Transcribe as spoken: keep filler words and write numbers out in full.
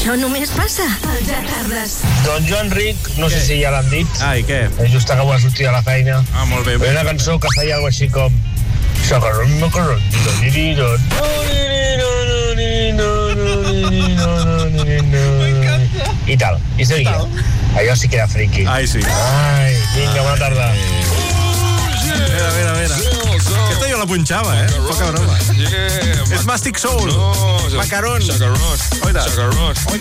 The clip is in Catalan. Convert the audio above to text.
Això només passa al Ja Tardes. Don Joan Ric, no sé si ja l'han dit. Ah, i què? Just acabo de sortir a la feina. Ah, molt bé. Hi ha una cançó que feia alguna així com... Sacarron, macarron, doniridon. I tal, i seguia. Allò sí que era friki. Ai, sí. Ai, vinga, bona tarda. Mira, mira, mira. Aquesta jo la punxava, eh? Poca broma. És Mastic Soul. Macarons. Chacarrons. Oida. Chacarrons.